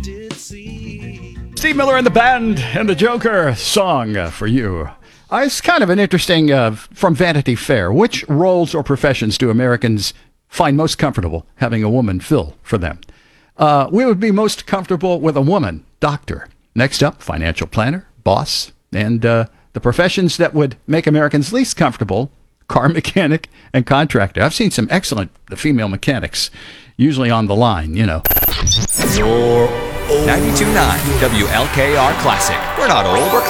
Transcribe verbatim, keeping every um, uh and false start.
Steve Miller and the band and the Joker song uh, for you. Uh, it's kind of an interesting, uh, from Vanity Fair. Which roles or professions do Americans find most comfortable having a woman fill for them? Uh, we would be most comfortable with a woman, doctor. Next up, financial planner, boss, and uh, the professions that would make Americans least comfortable, car mechanic and contractor. I've seen some excellent female mechanics, usually on the line, you know. ninety-two point nine W L K R Classic. We're not old, we're